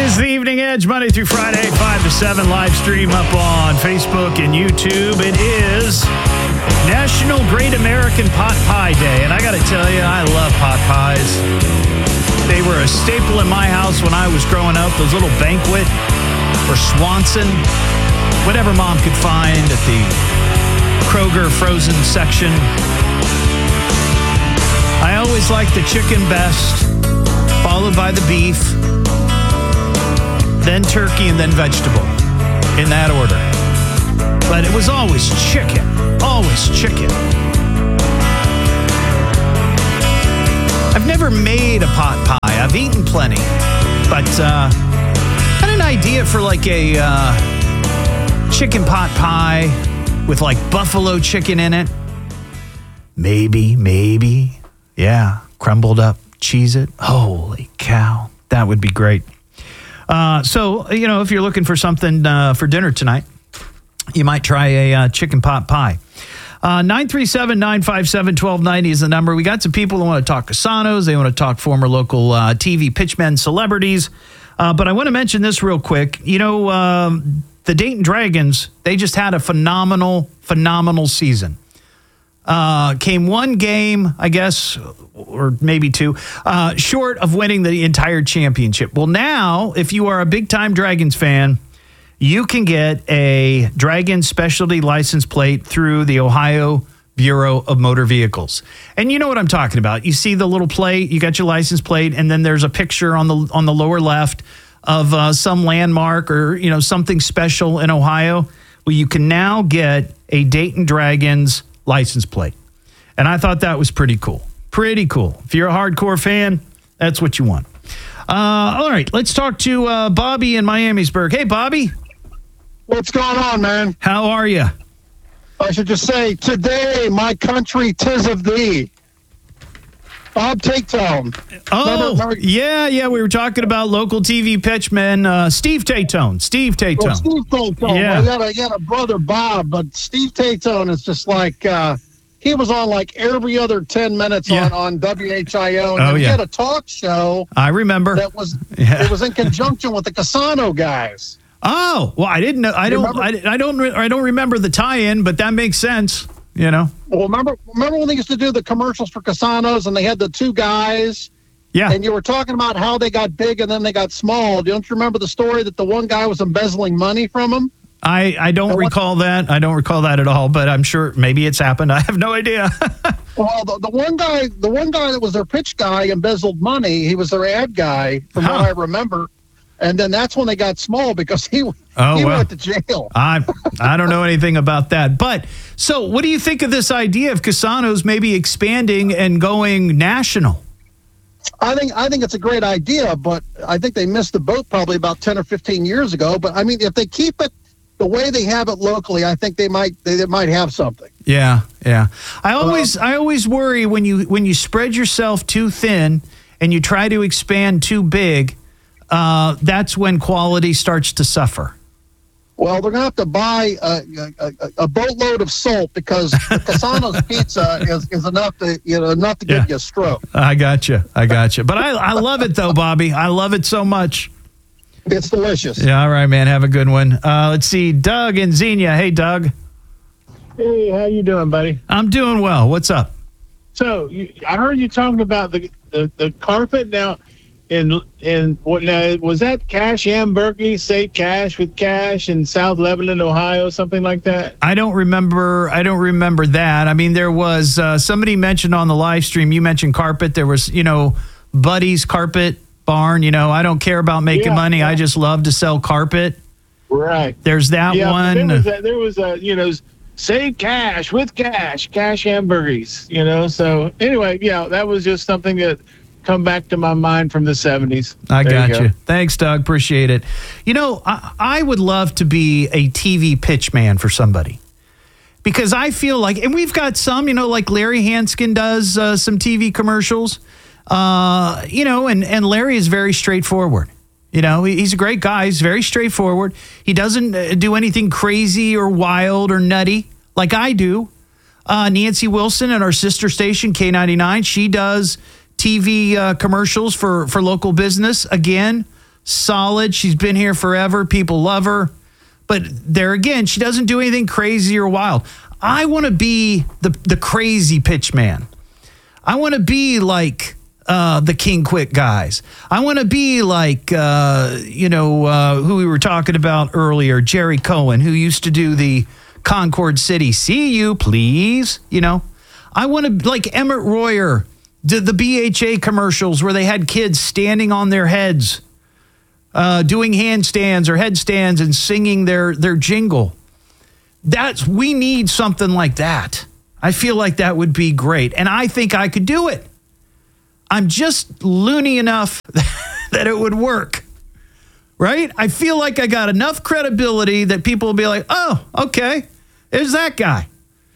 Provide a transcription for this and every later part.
is the Evening Edge, Monday through Friday, 5 to 7, live stream up on Facebook and YouTube. It is National Great American Pot Pie Day, and I got to tell you, I love pot pies. They were a staple in my house when I was growing up, those little Banquet or Swanson, whatever mom could find at the Kroger frozen section. I always liked the chicken best, followed by the beef, then turkey, and then vegetable, in that order. But it was always chicken, always chicken. I've never made a pot pie. I've eaten plenty, but had an idea for like a chicken pot pie with like buffalo chicken in it. Maybe. Yeah, crumbled up, cheese it. Holy cow, that would be great. So, if you're looking for something for dinner tonight, you might try a chicken pot pie. 937-957-1290 is the number. We got some people that want to talk Casanos. They want to talk former local TV pitchmen, celebrities. But I want to mention this real quick. The Dayton Dragons, they just had a phenomenal season. Came one game, I guess, or maybe two, short of winning the entire championship. Well, now, if you are a big-time Dragons fan, you can get a Dragons specialty license plate through the Ohio Bureau of Motor Vehicles. And you know what I'm talking about. You see the little plate, you got your license plate, and then there's a picture on the lower left of some landmark or, something special in Ohio. Well, you can now get a Dayton Dragons license plate. And I thought that was pretty cool. Pretty cool. If you're a hardcore fan, that's what you want. All right, let's talk to Bobby in Miamisburg. Hey, Bobby. What's going on, man? How are you? I should just say, today, my country, 'tis of thee. Bob Tatone. Oh, remember? Yeah. We were talking about local TV pitchman, Steve Tatone. Well, Steve Tatone. Yeah. I got a brother, Bob, but Steve Tatone is just like, he was on like every other 10 minutes on WHIO. And he had a talk show. I remember. It was in conjunction with the Casano guys. Oh, well, I didn't know. I don't remember the tie-in, but that makes sense. Well, remember when they used to do the commercials for Casanos and they had the two guys? Yeah. And you were talking about how they got big and then they got small. Don't you remember the story that the one guy was embezzling money from them? I don't recall that. I don't recall that at all, but I'm sure maybe it's happened. I have no idea. Well, the one guy that was their pitch guy embezzled money. He was their ad guy, from what I remember. And then that's when they got small because he went to jail. I don't know anything about that. But so what do you think of this idea of Casanos maybe expanding and going national? I think it's a great idea, but I think they missed the boat probably about 10 or 15 years ago. But I mean, if they keep it the way they have it locally, I think they might have something. Yeah. I always worry when you spread yourself too thin and you try to expand too big. That's when quality starts to suffer. Well, they're going to have to buy a boatload of salt because the Casano's pizza is enough to give you a stroke. I got you. But I love it though, Bobby. I love it so much. It's delicious. Yeah. All right, man. Have a good one. Let's see. Doug and Xenia. Hey, Doug. Hey, how you doing, buddy? I'm doing well. What's up? So I heard you talking about the carpet now. In what now? Was that Cash Hamburger, say Cash with Cash in South Lebanon, Ohio, something like that? I don't remember that. I mean, there was somebody mentioned on the live stream. You mentioned carpet. There was Buddy's Carpet Barn. I don't care about making money. I just love to sell carpet. Right. There's that one. There was say Cash with Cash Hamburgers. So anyway, that was just something that come back to my mind from the 70s. I got you. Thanks, Doug. Appreciate it. I would love to be a TV pitch man for somebody because I feel like, and we've got some, like Larry Hanskin does some TV commercials, and Larry is very straightforward. He's a great guy. He's very straightforward. He doesn't do anything crazy or wild or nutty like I do. Nancy Wilson at our sister station, K99, she does TV commercials for local business. Again, solid. She's been here forever. People love her. But there again, she doesn't do anything crazy or wild. I want to be the crazy pitch man. I want to be like the King Quick guys. I want to be like, who we were talking about earlier, Jerry Cohen, who used to do the Concord City. See you, please. I want to, like Emmett Royer, did the BHA commercials where they had kids standing on their heads, doing handstands or headstands and singing their jingle. We need something like that. I feel like that would be great. And I think I could do it. I'm just loony enough that it would work. Right? I feel like I got enough credibility that people will be like, oh, okay, there's that guy.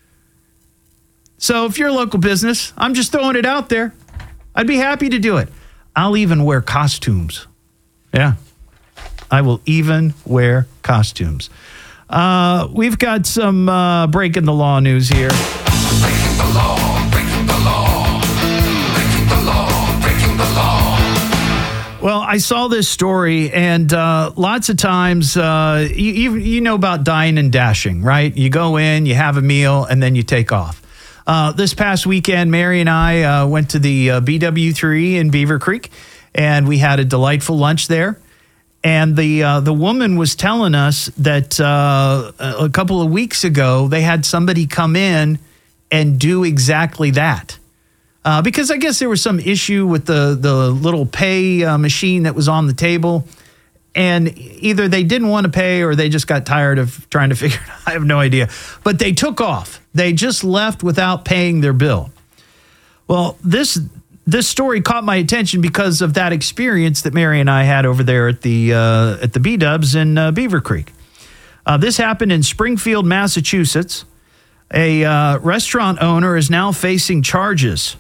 So if you're a local business, I'm just throwing it out there. I'd be happy to do it. I'll even wear costumes. Yeah. I will even wear costumes. We've got some breaking the law news here. Breaking the law, breaking the law, breaking the law, breaking the law. Well, I saw this story, and lots of times, you know about dine and dashing, right? You go in, you have a meal, and then you take off. This past weekend, Mary and I went to the BW3 in Beaver Creek, and we had a delightful lunch there. And the woman was telling us that a couple of weeks ago, they had somebody come in and do exactly that. Because I guess there was some issue with the little pay machine that was on the table. And either they didn't want to pay or they just got tired of trying to figure it out. I have no idea. But they took off. They just left without paying their bill. Well, this story caught my attention because of that experience that Mary and I had over there at the B-Dubs in Beaver Creek. This happened in Springfield, Massachusetts. A restaurant owner is now facing charges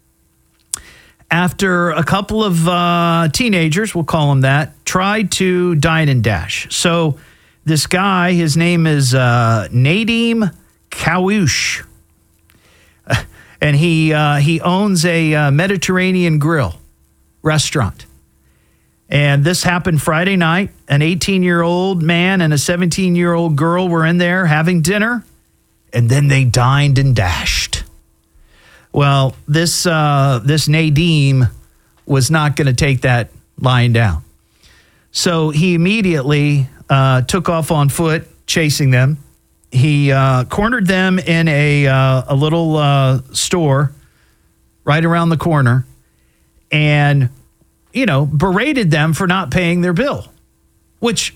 after a couple of teenagers, we'll call them that, tried to dine and dash. So this guy, his name is Nadim Kawush. And he owns a Mediterranean grill restaurant. And this happened Friday night. An 18-year-old man and a 17-year-old girl were in there having dinner, and then they dined and dashed. Well, this Nadim was not going to take that lying down. So he immediately took off on foot, chasing them. He cornered them in a little store right around the corner and, berated them for not paying their bill, which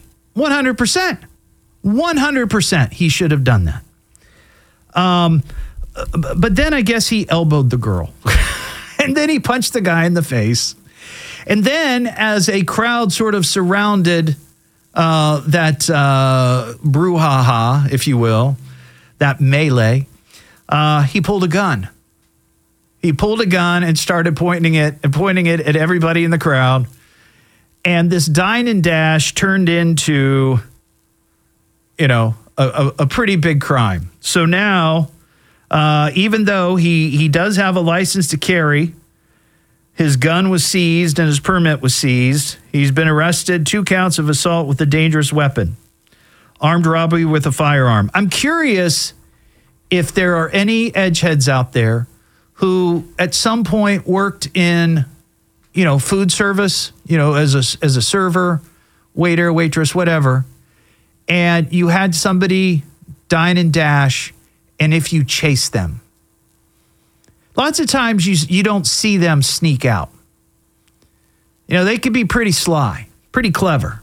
100% he should have done that. But then I guess he elbowed the girl and then he punched the guy in the face. And then as a crowd sort of surrounded that brouhaha, if you will, that melee, he pulled a gun. He pulled a gun and started pointing it at everybody in the crowd. And this dine and dash turned into, a pretty big crime. So now, even though he does have a license to carry, his gun was seized and his permit was seized. He's been arrested, 2 counts of assault with a dangerous weapon, armed robbery with a firearm. I'm curious if there are any edgeheads out there who at some point worked in, food service, as a server, waiter, waitress, whatever, and you had somebody dine and dash, and if you chase them. Lots of times you don't see them sneak out. They could be pretty sly, pretty clever.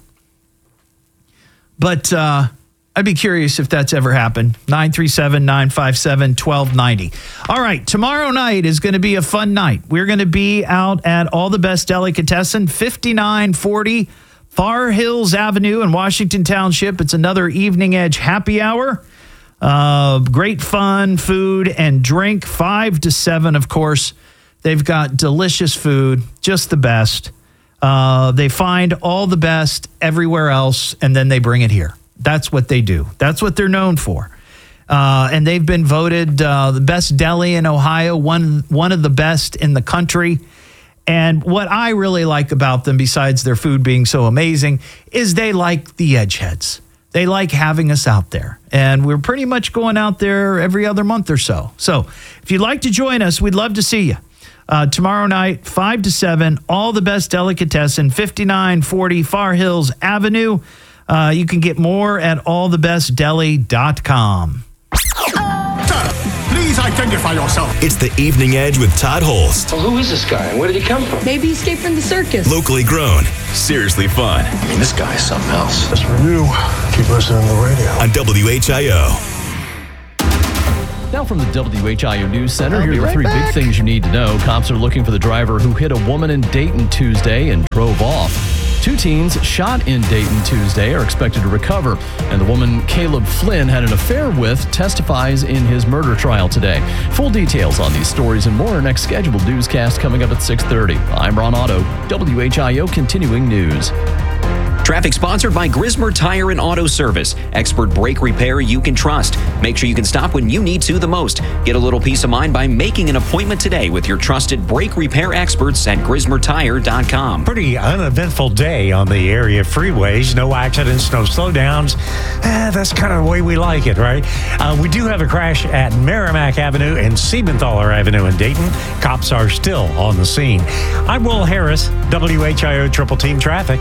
But I'd be curious if that's ever happened. 937-957-1290. All right, tomorrow night is going to be a fun night. We're going to be out at All the Best Delicatessen, 5940 Far Hills Avenue in Washington Township. It's another Evening Edge happy hour. Great fun, food and drink, 5 to 7, of course. They've got delicious food, just the best. They find all the best everywhere else, and then they bring it here. That's what they do. That's what they're known for. And they've been voted the best deli in Ohio, one of the best in the country. And what I really like about them, besides their food being so amazing, is they like the Edgeheads. They like having us out there. And we're pretty much going out there every other month or so. So if you'd like to join us, we'd love to see you. Tomorrow night, 5 to 7, All the Best Delicatessen, 5940 Far Hills Avenue. You can get more at allthebestdeli.com. Please identify yourself. It's the Evening Edge with Todd Holst. Well, who is this guy and where did he come from? Maybe he escaped from the circus. Locally grown, seriously fun. I mean, this guy is something else. Just for you, keep listening to the radio. On WHIO. Now from the WHIO News Center, here are the three big things you need to know. Cops are looking for the driver who hit a woman in Dayton Tuesday and drove off. 2 teens shot in Dayton Tuesday are expected to recover, and the woman Caleb Flynn had an affair with testifies in his murder trial today. Full details on these stories and more are next scheduled newscast coming up at 6:30. I'm Ron Otto, WHIO Continuing News. Traffic sponsored by Grismer Tire and Auto Service. Expert brake repair you can trust. Make sure you can stop when you need to the most. Get a little peace of mind by making an appointment today with your trusted brake repair experts at GrismerTire.com. Pretty uneventful day on the area freeways. No accidents, no slowdowns. That's kind of the way we like it, right? We do have a crash at Merrimack Avenue and Siebenthaler Avenue in Dayton. Cops are still on the scene. I'm Will Harris, WHIO Triple Team Traffic.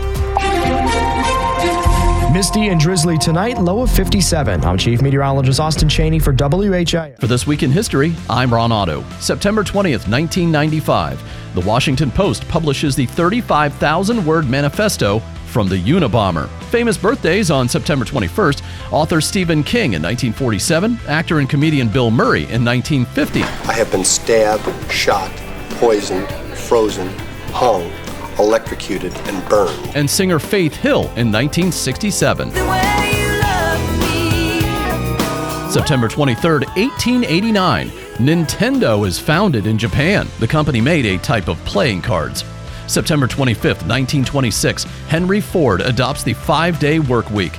Misty and drizzly tonight, low of 57. I'm Chief Meteorologist Austin Chaney for WHIO. For This Week in History, I'm Ron Otto. September 20th, 1995. The Washington Post publishes the 35,000-word manifesto from the Unabomber. Famous birthdays on September 21st. Author Stephen King in 1947. Actor and comedian Bill Murray in 1950. I have been stabbed, shot, poisoned, frozen, hung, electrocuted, and burned. And singer Faith Hill in 1967. September 23rd, 1889. Nintendo is founded in Japan. The company made a type of playing cards. September 25th, 1926. Henry Ford adopts the 5-day work week.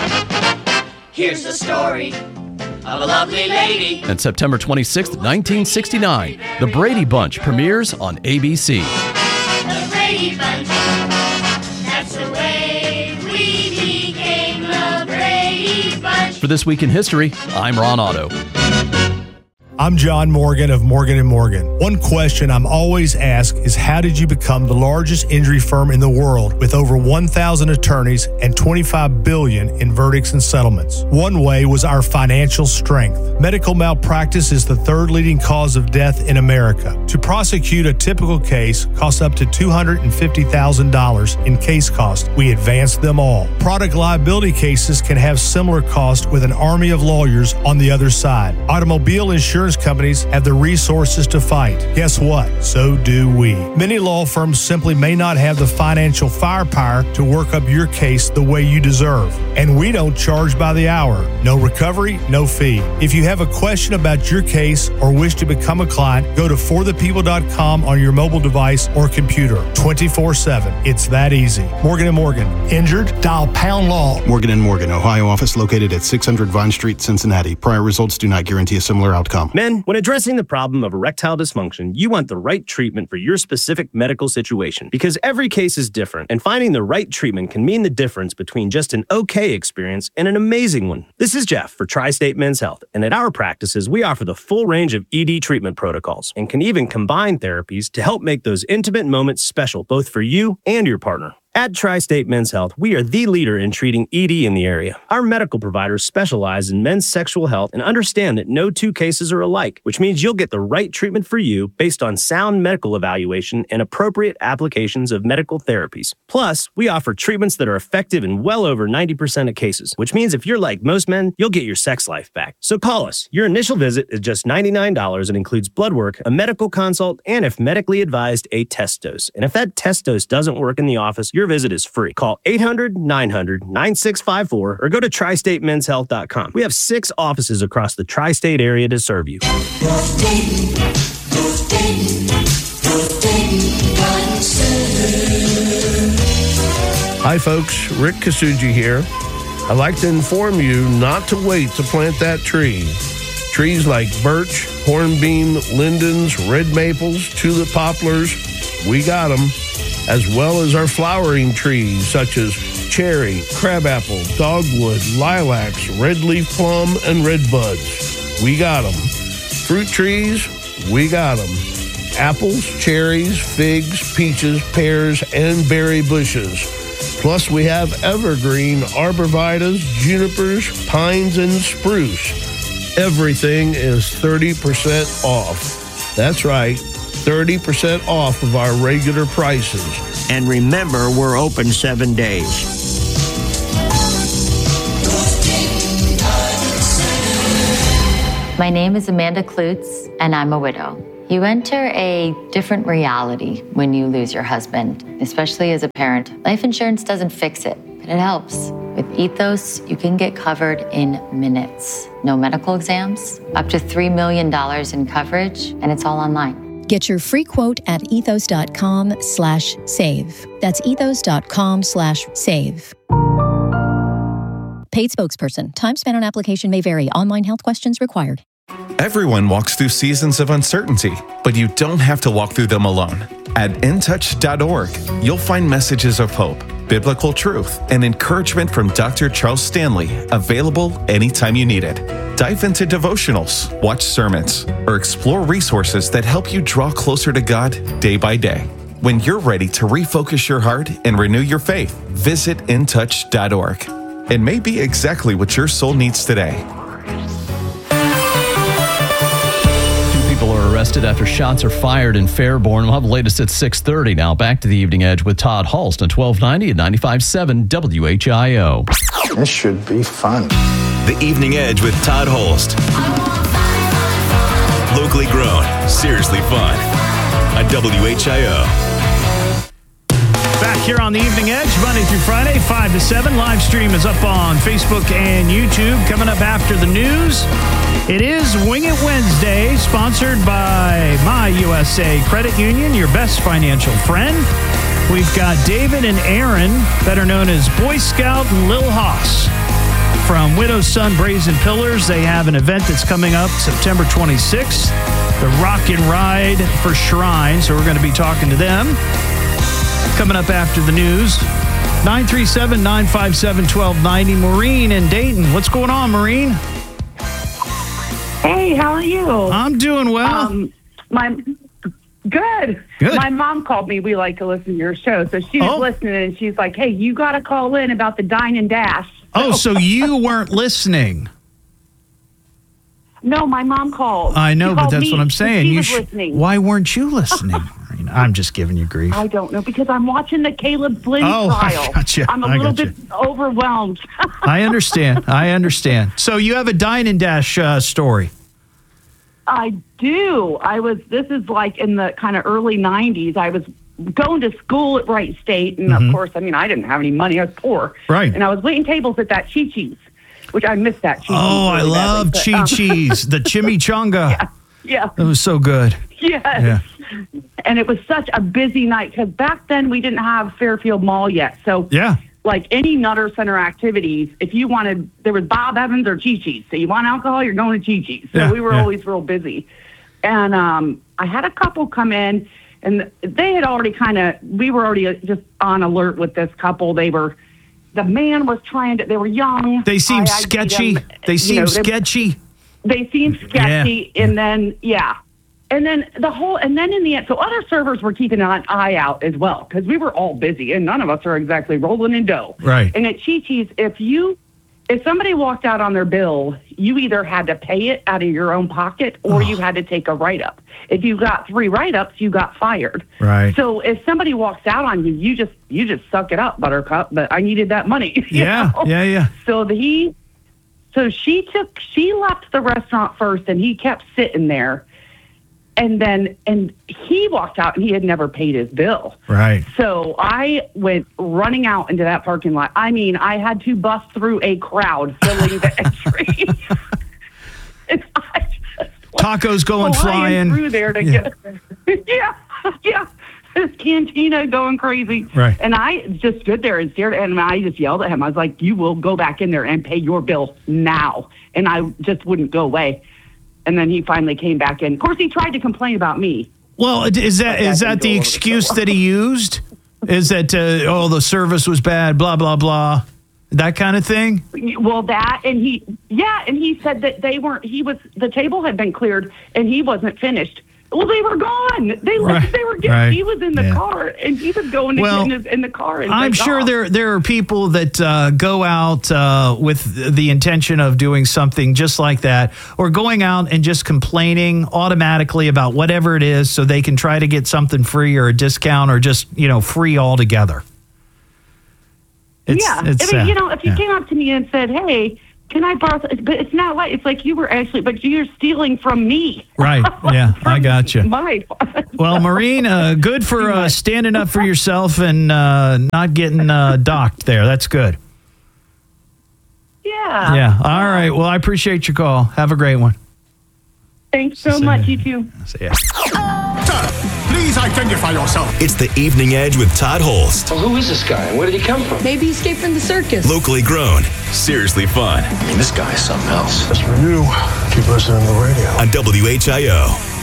Here's the story of a lovely lady. And September 26th, 1969. The Brady Bunch premieres on ABC. Brady Bunch. That's the way we became the Brady Bunch. For This Week in History, I'm Ron Otto. I'm John Morgan of Morgan & Morgan. One question I'm always asked is how did you become the largest injury firm in the world with over 1,000 attorneys and $25 billion in verdicts and settlements? One way was our financial strength. Medical malpractice is the third leading cause of death in America. To prosecute a typical case costs up to $250,000 in case costs. We advance them all. Product liability cases can have similar costs with an army of lawyers on the other side. Automobile insurance companies have the resources to fight. Guess what? So do we. Many law firms simply may not have the financial firepower to work up your case the way you deserve. And we don't charge by the hour. No recovery, no fee. If you have a question about your case or wish to become a client, go to forthepeople.com on your mobile device or computer 24/7. It's that easy. Morgan & Morgan. Injured? Dial pound law. Morgan & Morgan, Ohio office located at 600 Vine Street, Cincinnati. Prior results do not guarantee a similar outcome. Men, when addressing the problem of erectile dysfunction, you want the right treatment for your specific medical situation because every case is different, and finding the right treatment can mean the difference between just an okay experience and an amazing one. This is Jeff for Tri-State Men's Health, and at our practices, we offer the full range of ED treatment protocols and can even combine therapies to help make those intimate moments special both for you and your partner. At Tri-State Men's Health, we are the leader in treating ED in the area. Our medical providers specialize in men's sexual health and understand that no two cases are alike, which means you'll get the right treatment for you based on sound medical evaluation and appropriate applications of medical therapies. Plus, we offer treatments that are effective in well over 90% of cases, which means if you're like most men, you'll get your sex life back. So call us. Your initial visit is just $99 and includes blood work, a medical consult, and if medically advised, a test dose. And if that test dose doesn't work in the office, your visit is free. Call 800-900-9654 or go to tristatemenshealth.com. We have 6 offices across the tri-state area to serve you. Hi folks, Rick Kasuji here. I'd like to inform you not to wait to plant that tree. Trees like birch, hornbeam, lindens, red maples, tulip poplars, we got them. As well as our flowering trees such as cherry, crabapple, dogwood, lilacs, red leaf plum, and red buds. We got them. Fruit trees, we got them. Apples, cherries, figs, peaches, pears, and berry bushes. Plus, we have evergreen arborvitaes, junipers, pines, and spruce. Everything is 30% off. That's right, 30% off of our regular prices. And remember, we're open 7 days. My name is Amanda Klutz, and I'm a widow. You enter a different reality when you lose your husband, especially as a parent. Life insurance doesn't fix it, but it helps. With Ethos, you can get covered in minutes. No medical exams, up to $3 million in coverage, and it's all online. Get your free quote at ethos.com/save. That's ethos.com/save. Paid spokesperson. Time spent on application may vary. Online health questions required. Everyone walks through seasons of uncertainty, but you don't have to walk through them alone. At intouch.org, you'll find messages of hope, biblical truth, and encouragement from Dr. Charles Stanley, available anytime you need it. Dive into devotionals, watch sermons, or explore resources that help you draw closer to God day by day. When you're ready to refocus your heart and renew your faith, visit intouch.org. It may be exactly what your soul needs today. People are arrested after shots are fired in Fairborn. We'll have the latest at 6:30. Now back to the Evening Edge with Todd Hulst on 1290 and 95.7 WHIO. This should be fun. The Evening Edge with Todd Hulst. Locally grown, seriously fun. On WHIO. Back here on the Evening Edge, Monday through Friday, 5 to 7. Live stream is up on Facebook and YouTube. Coming up after the news, it is Wing It Wednesday, sponsored by My USA Credit Union, your best financial friend. We've got David and Aaron, better known as Boy Scout and Lil Hoss, from Widow's Son Brazen Pillars. They have an event that's coming up September 26th, the Rock and Ride for Shrine. So we're going to be talking to them. Coming up after the news, 937-957-1290. Maureen in Dayton. What's going on, Maureen? Hey, how are you? I'm doing well. Good. My mom called me. We like to listen to your show. So she was listening, and she's like, hey, you got to call in about the Dine and Dash. So you weren't listening. No, my mom called. I know, but that's what I'm saying. She was listening. Why weren't you listening? I'm just giving you grief. I don't know, because I'm watching the Caleb Flynn trial. I gotcha. I'm a little bit overwhelmed. I understand. So you have a Dine and Dash story. I do. This is like in the kind of early 90s. I was going to school at Wright State, and of course, I didn't have any money. I was poor. Right. And I was waiting tables at that Chi-Chi's, which I missed that Chi-Chi's. Oh, I love Chi-Chi's, the chimichanga. Yeah. It was so good. Yes. Yeah. And it was such a busy night, because back then we didn't have Fairfield Mall yet. So, like any Nutter Center activities, if you wanted, there was Bob Evans or Chi-Chi's. So you want alcohol, you're going to Chi-Chi's. So we were always real busy. And I had a couple come in, and they had already we were already just on alert with this couple. The man was trying to, they were young. They seemed sketchy. They seemed sketchy. They seemed sketchy. And then, And then in the end, so other servers were keeping an eye out as well, because we were all busy and none of us are exactly rolling in dough. Right. And at Chi-Chi's, if somebody walked out on their bill, you either had to pay it out of your own pocket or you had to take a write-up. If you got 3 write-ups, you got fired. Right. So if somebody walks out on you, you just suck it up, Buttercup. But I needed that money. Yeah. So she left the restaurant first, and he kept sitting there. And he walked out, and he had never paid his bill. Right. So I went running out into that parking lot. I had to bust through a crowd filling the entry. Tacos going flying through there to get. Yeah. This cantina going crazy. Right. And I just stood there and stared at him, and I just yelled at him. I was like, "You will go back in there and pay your bill now." And I just wouldn't go away. And then he finally came back in. Of course, he tried to complain about me. Well, is that the excuse that he used? Is that the service was bad, blah blah blah, that kind of thing? Well, that and he said that the table had been cleared and he wasn't finished. Well, they were gone. They were getting. Right. He was in the car, and he was going to get in the car. And I'm sure there are people that go out with the intention of doing something just like that, or going out and just complaining automatically about whatever it is, so they can try to get something free or a discount or just free altogether. If you came up to me and said, "Hey, can I borrow?" But it's not like it's like you're stealing from me. Right. Yeah, I got you. Well, Maureen, good for standing up for yourself and not getting docked there. That's good. Yeah. Yeah. All right. Well, I appreciate your call. Have a great one. Thanks so much. You too. See ya. Please identify yourself. It's the Evening Edge with Todd Holst. Well, who is this guy and where did he come from? Maybe he escaped from the circus. Locally grown, seriously fun. I mean, this guy is something else. As for you, keep listening to the radio. On WHIO.